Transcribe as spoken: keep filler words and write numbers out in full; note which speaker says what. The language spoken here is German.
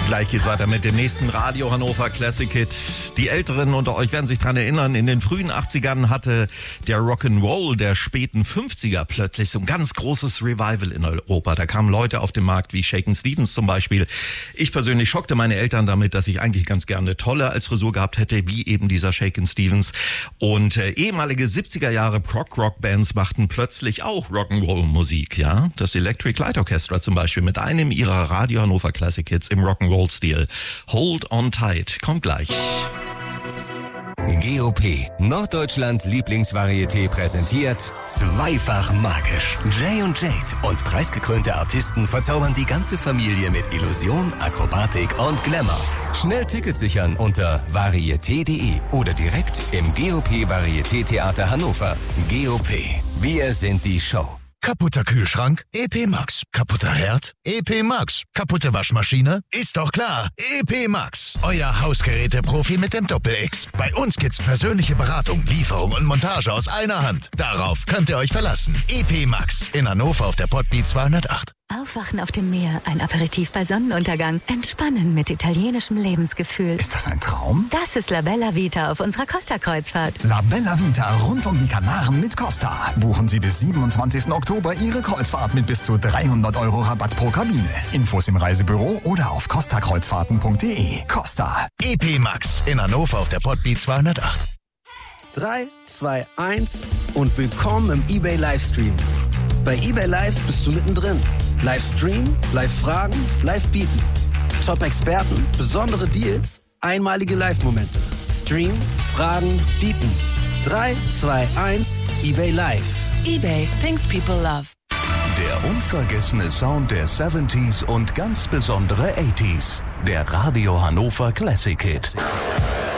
Speaker 1: Gleich geht's weiter mit dem nächsten Radio Hannover Classic Hit. Die Älteren unter euch werden sich dran erinnern, in den frühen achtzigern hatte der Rock'n'Roll der späten fünfziger plötzlich so ein ganz großes Revival in Europa. Da kamen Leute auf den Markt wie Shakin' Stevens zum Beispiel. Ich persönlich schockte meine Eltern damit, dass ich eigentlich ganz gerne Tolle als Frisur gehabt hätte, wie eben dieser Shakin' Stevens. Und äh, ehemalige siebziger Jahre Prog-Rock-Bands machten plötzlich auch Rock'n'Roll-Musik, ja. Das Electric Light Orchestra zum Beispiel mit einem ihrer Radio Hannover Classic Hits im Rock'n'Roll-Stil. Hold on tight, kommt gleich.
Speaker 2: G O P, Norddeutschlands Lieblingsvarieté, präsentiert Zweifach magisch. Jay und Jade und preisgekrönte Artisten verzaubern die ganze Familie mit Illusion, Akrobatik und Glamour. Schnell Tickets sichern unter varieté punkt de oder direkt im G O P Varieté Theater Hannover. G O P, wir sind die Show.
Speaker 3: Kaputter Kühlschrank? E P Max. Kaputter Herd? E P Max. Kaputte Waschmaschine? Ist doch klar. E P Max. Euer Hausgeräte-Profi mit dem Doppel-X. Bei uns gibt's persönliche Beratung, Lieferung und Montage aus einer Hand. Darauf könnt ihr euch verlassen. E P Max. In Hannover auf der Podbeat zweihundertacht.
Speaker 4: Aufwachen auf dem Meer, ein Aperitif bei Sonnenuntergang. Entspannen mit italienischem Lebensgefühl.
Speaker 5: Ist das ein Traum?
Speaker 4: Das ist La Bella Vita auf unserer Costa-Kreuzfahrt.
Speaker 5: La Bella Vita rund um die Kanaren mit Costa. Buchen Sie bis siebenundzwanzigsten Oktober Ihre Kreuzfahrt mit bis zu dreihundert Euro Rabatt pro Kabine. Infos im Reisebüro oder auf costa kreuzfahrten punkt de. Costa.
Speaker 3: E P Max. In Hannover auf der Podbeat zweihundertacht.
Speaker 6: drei, zwei, eins und willkommen im eBay Livestream. Bei eBay Live bist du mittendrin. Livestream, Live-Fragen, Live-Bieten. Top-Experten, besondere Deals, einmalige Live-Momente. Stream, Fragen, Bieten. drei, zwei, eins, eBay Live.
Speaker 7: eBay, things people love.
Speaker 8: Der unvergessene Sound der siebziger und ganz besondere achtziger. Der Radio Hannover Classic Hit.